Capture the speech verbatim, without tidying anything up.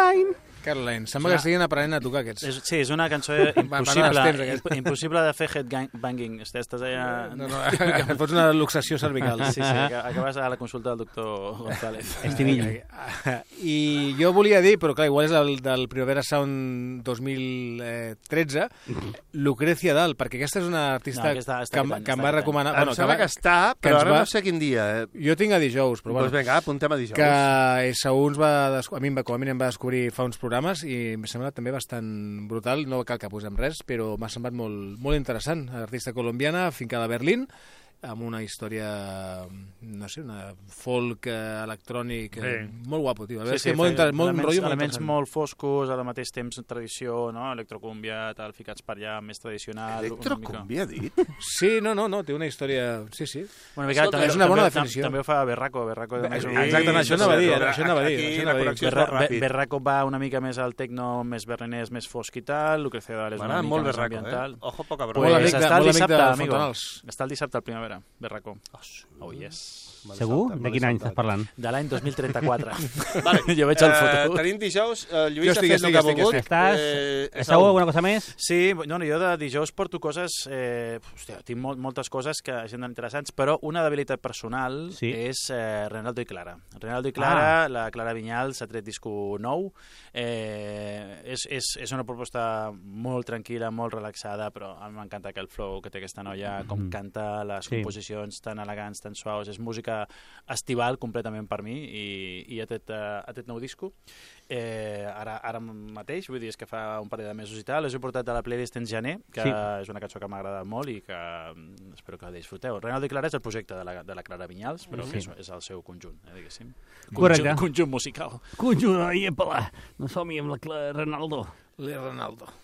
Caroline. Caroline, sembla que estiguin aprenent a tocar aquests. És, sí, és una cançó impossible, imp impossible de fer headbanging. Estàs allà... No, no, et fots una luxació cervical. Sí, sí, acabes a la consulta del doctor González. Estivill. I jo volia dir, però clar, igual és el del Primavera Sound dos mil tretze, Lucrecia Dalt, perquè aquesta és una artista no, aquesta, que, any, que em va recomanar... Em bueno, sembla que, va, que està, però ara va... no sé quin dia. Eh? Jo tinc a dijous, però bueno. Doncs vinga, apuntem a dijous. Que segur ens va... A mi, com a mi em va descobrir fa uns programes i em sembla també bastant brutal, no cal que posem res, però m'ha semblat molt, molt interessant. Artista colombiana, fincada a Berlín, amb una història, no sé, una folk eh, electrònic, eh, molt guapo, tio. Sí, sí, molt, molt, molt elements, rotllo, elements molt, molt foscos, al mateix temps tradició, no? Electrocúmbia, tal, ficats per allà, més tradicional. Electrocúmbia, dit? Sí, no, no, no, té una història... Sí, sí. Bueno, mica, Escolta, també, és una bona també, definició. També ho fa Berraco, Berraco de més... Exacte, això anava a dir, això anava a dir. Berraco, Berraco va una mica més al tecno, més berlinès, més fosc i tal, Lucrecia Dalt és una mica molt més Berraco, ambiental. Eh? Ojo, poca broma. Pues està el dissabte, amigo. Està el dissabte al Primavera, Berraco. Oh, yes. Segur? De quin any estàs parlant? De l'any dos mil trenta-quatre. Vale. Jo veig el foto. Uh, tenim dijous, uh, Lluís ha fet el que ha volgut. Estàs... Eh, segur alguna cosa més? Sí, no, no, jo de dijous porto coses... Eh, hòstia, tinc molt, moltes coses que semblen interessants, però una debilitat personal sí. és eh, Renaldo i Clara. Renaldo i Clara, ah. la Clara Vinyals s'ha tret disco nou. Eh, és, és, és una proposta molt tranquil·la, molt relaxada, però a mi m'encanta aquell flow que té aquesta noia, com mm. canta, les sí. composicions tan elegants, tan suaus, és música estival completament per mi i, i ha tret, uh, ha tret nou disco eh, ara, ara mateix, vull dir, és que fa un parell de mesos i tal, l'he portat a la playlist en gener, que sí. és una cançó que m'ha agradat molt i que espero que la disfruteu. Renaldo i Clara és el projecte de la, de la Clara Vinyals, però sí. és, és el seu conjunt, eh, diguéssim. Correcte. Conjunt, conjunt musical. Conjunt, i epala, no som-hi amb la Clara Renaldo. Le Renaldo.